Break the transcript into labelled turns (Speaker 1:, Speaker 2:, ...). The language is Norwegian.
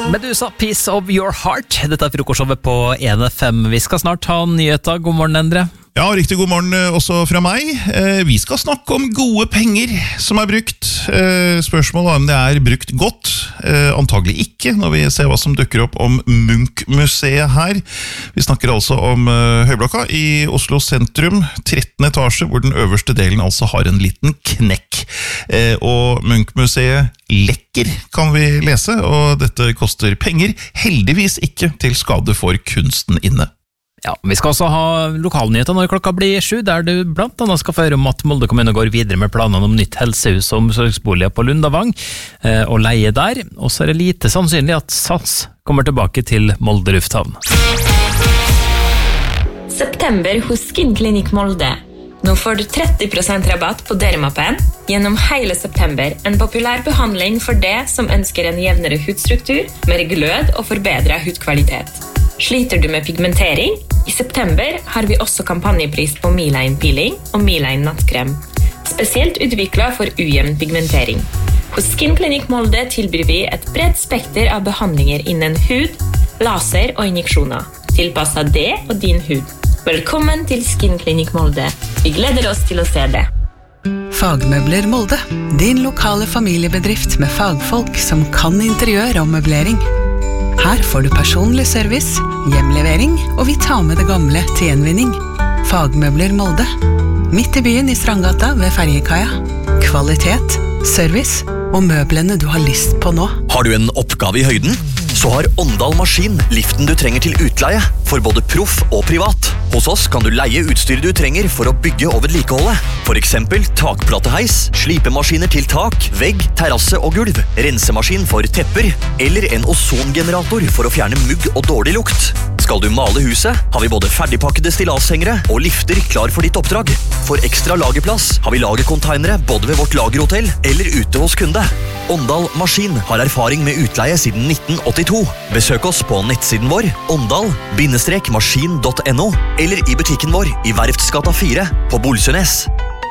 Speaker 1: Medusa, Piece of Your Heart. Dette frokostshowet på 1FM. Vi skal snart ha nyheter. God morgen, Endre.
Speaker 2: Ja, riktig god morgen også fra meg. Vi skal snakke om gode penger som er brukt. Spørsmålet er om det er brukt godt. Antagelig ikke, når vi ser hva som dukker opp om Munch-museet her. Vi snakker altså om Høyblokka i Oslo sentrum, 13. etasje, hvor den øverste delen altså har en liten knekk. Og Munch-museet lekker, kan vi lese, og dette koster penger, heldigvis ikke til skade for kunsten inne.
Speaker 1: Ja, vi skal også ha lokalnyheter når klokka blir 7, der du blant annet skal få høre om at Molde kommune går videre med planene om nytt helsehus og omsorgsboliger på Lundavang, og leie der. Og så er det lite sannsynlig at SAS kommer tilbake til Molde lufthavn.
Speaker 3: September hos Skin Clinic Molde. Nå får du 30% rabatt på Dermapen gjennom hele september. En populær behandling for det som ønsker en jevnere hudstruktur, mer glød og forbedret hudkvalitet. Sliter du med pigmentering? I september har vi også kampanjepris på Miline Peeling og Miline Nattkrem. Spesielt utviklet for ujevn pigmentering. Hos Skin Clinic Molde tilbyr vi et bredt spekter av behandlinger innen hud, laser og injeksjoner, tilpasset det og din hud. Velkommen til Skin Clinic Molde. Vi gleder oss til å se det.
Speaker 4: Fagmøbler Molde, din lokale familiebedrift med fagfolk som kan interiør og møblering. Her får du personlig service, hjemlevering, og vi tar med det gamle til gjenvinning. Fagmøbler Molde. Midt i byen i Strandgata ved Ferjekaia. Kvalitet, service og møblene du har lyst på nå.
Speaker 5: Har du en oppgave i høyden? Så har Åndal Maskin liften du trenger til utleie, for både proff og privat. Hos oss kan du leie utstyret du trenger for å bygge og vedlikeholde. For eksempel takplateheis, slipemaskiner til tak, vegg, terrasse og gulv, rensemaskin for tepper, eller en ozongenerator for å fjerne mugg og dårlig lukt. Skal du male huset, har vi både ferdigpakkede stillashengere og lifter klar for ditt oppdrag. For ekstra lagerplass har vi lagercontainere både ved vårt lagerhotell eller ute hos kunde. Åndal Maskin har erfaring med utleie siden 1982. Besøk oss på nettsiden vår, ondal-maskin.no, eller i butikken vår i Verftsgata 4 på Bolsønes.